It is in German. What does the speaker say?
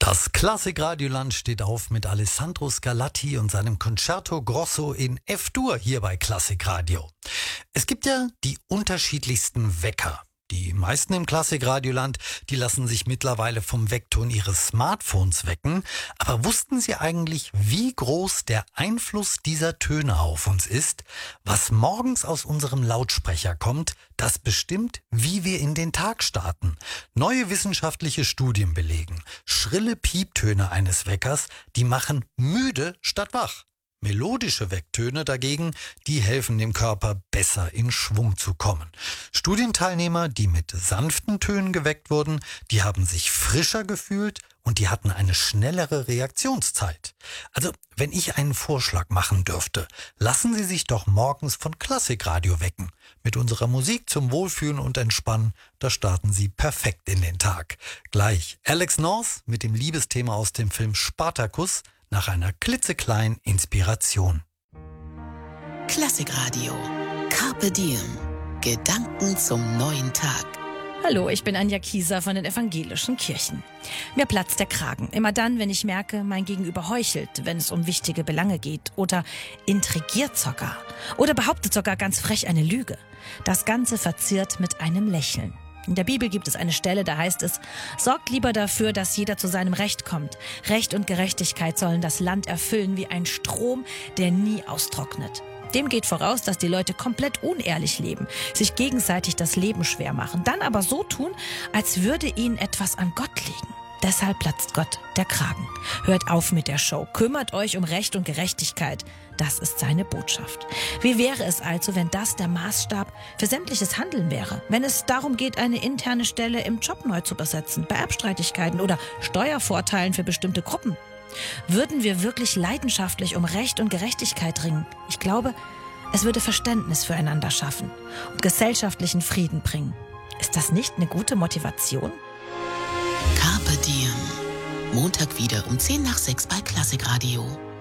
Das Klassikradioland steht auf mit Alessandro Scarlatti und seinem Concerto Grosso in F-Dur hier bei Klassikradio. Es gibt ja die unterschiedlichsten Wecker. Die meisten im Klassikradioland, die lassen sich mittlerweile vom Weckton ihres Smartphones wecken. Aber wussten Sie eigentlich, wie groß der Einfluss dieser Töne auf uns ist? Was morgens aus unserem Lautsprecher kommt, das bestimmt, wie wir in den Tag starten. Neue wissenschaftliche Studien belegen, schrille Pieptöne eines Weckers, die machen müde statt wach. Melodische Wecktöne dagegen, die helfen dem Körper besser in Schwung zu kommen. Studienteilnehmer, die mit sanften Tönen geweckt wurden, die haben sich frischer gefühlt und die hatten eine schnellere Reaktionszeit. Also, wenn ich einen Vorschlag machen dürfte, lassen Sie sich doch morgens von Klassikradio wecken. Mit unserer Musik zum Wohlfühlen und Entspannen, da starten Sie perfekt in den Tag. Gleich Alex North mit dem Liebesthema aus dem Film Spartacus, nach einer klitzekleinen Inspiration. Klassikradio. Carpe Diem. Gedanken zum neuen Tag. Hallo, ich bin Anja Kieser von den evangelischen Kirchen. Mir platzt der Kragen. Immer dann, wenn ich merke, mein Gegenüber heuchelt, wenn es um wichtige Belange geht oder intrigiert sogar oder behauptet sogar ganz frech eine Lüge. Das Ganze verziert mit einem Lächeln. In der Bibel gibt es eine Stelle, da heißt es: Sorgt lieber dafür, dass jeder zu seinem Recht kommt. Recht und Gerechtigkeit sollen das Land erfüllen wie ein Strom, der nie austrocknet. Dem geht voraus, dass die Leute komplett unehrlich leben, sich gegenseitig das Leben schwer machen, dann aber so tun, als würde ihnen etwas an Gott liegen. Deshalb platzt Gott der Kragen. Hört auf mit der Show. Kümmert euch um Recht und Gerechtigkeit. Das ist seine Botschaft. Wie wäre es also, wenn das der Maßstab für sämtliches Handeln wäre? Wenn es darum geht, eine interne Stelle im Job neu zu besetzen, bei Erbstreitigkeiten oder Steuervorteilen für bestimmte Gruppen? Würden wir wirklich leidenschaftlich um Recht und Gerechtigkeit ringen? Ich glaube, es würde Verständnis füreinander schaffen und gesellschaftlichen Frieden bringen. Ist das nicht eine gute Motivation? Carpe Diem. Montag wieder um 5:50 bei Klassikradio.